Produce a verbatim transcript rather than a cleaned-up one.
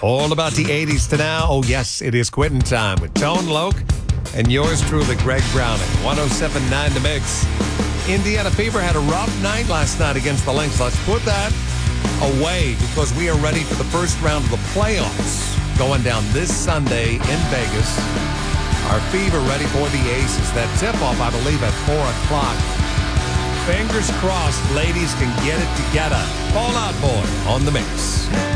All about the eighties to now. Oh, yes, it is quitting time with Tone Loc and yours truly, Greg Browning. one oh seven point nine The Mix. Indiana Fever had a rough night last night against the Lynx. Let's put that away because we are ready for the first round of the playoffs going down this Sunday in Vegas. Our Fever ready for the Aces. That tip-off, I believe, at four o'clock. Fingers crossed, ladies can get it together. Fall Out Boy on The Mix.